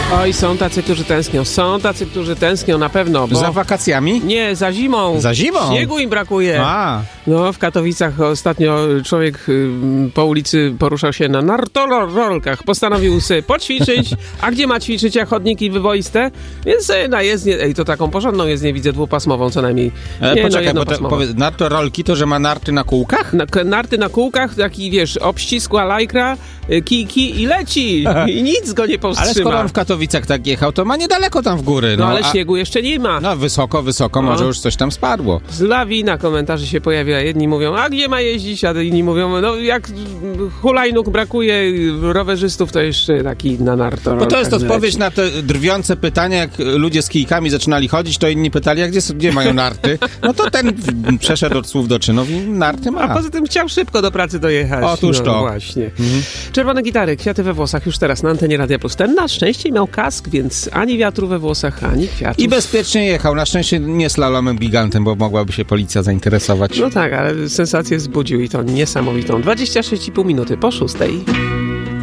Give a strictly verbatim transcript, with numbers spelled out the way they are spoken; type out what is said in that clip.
Oj, są tacy, którzy tęsknią. Są tacy, którzy tęsknią na pewno. Bo... Za wakacjami? Nie, za zimą. Za zimą? Śniegu im brakuje. A. No, w Katowicach ostatnio człowiek po ulicy poruszał się na nartorolkach. Postanowił sobie poćwiczyć. A gdzie ma ćwiczyć, jak chodniki wyboiste? Więc na jezdnię, ej, to taką porządną jezdnię widzę, dwupasmową co najmniej. E, Nie, poczekaj, no, bo te, powiedz, nartorolki to, że ma narty na kółkach? Na, narty na kółkach, taki wiesz, obścisła lajkra, kijki i leci. I nic go nie powstrzyma. Ale skoro on w Katowicach tak jechał, to ma niedaleko tam w góry. No, no ale a... śniegu jeszcze nie ma. No wysoko, wysoko, no. Może już coś tam spadło. Z lawina komentarzy się pojawia. Jedni mówią, a gdzie ma jeździć? A inni mówią, no jak hulajnóg brakuje, rowerzystów, to jeszcze taki na nartorolkach. Bo to jest odpowiedź leci. na te drwiące pytania, jak ludzie z kijkami zaczynali chodzić, to inni pytali, a gdzie, gdzie mają narty? No to ten przeszedł od słów do czynów i narty ma. A poza tym chciał szybko do pracy dojechać. Otóż no, to. Właśnie. Mhm. Czerwone gitary, kwiaty we włosach już teraz na antenie Radia Plus. Ten na szczęście miał kask, więc ani wiatru we włosach, ani kwiatów. I bezpiecznie jechał. Na szczęście nie slalomem gigantem, bo mogłaby się policja zainteresować. No tak, ale sensację wzbudził i to niesamowitą. dwadzieścia sześć i pół minuty po szóstej.